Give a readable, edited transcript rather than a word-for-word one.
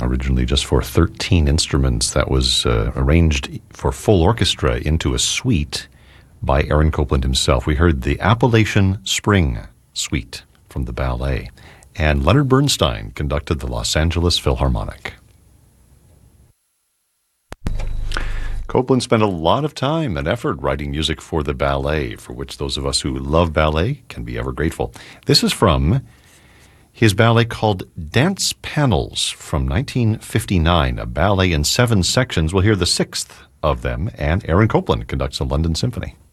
originally just for 13 instruments, that was arranged for full orchestra into a suite by Aaron Copland himself. We heard the Appalachian Spring Suite from the ballet, and Leonard Bernstein conducted the Los Angeles Philharmonic. Copland spent a lot of time and effort writing music for the ballet, for which those of us who love ballet can be ever grateful. This is from his ballet called Dance Panels from 1959, a ballet in 7 sections. We'll hear the 6th of them, and Aaron Copland conducts the London Symphony.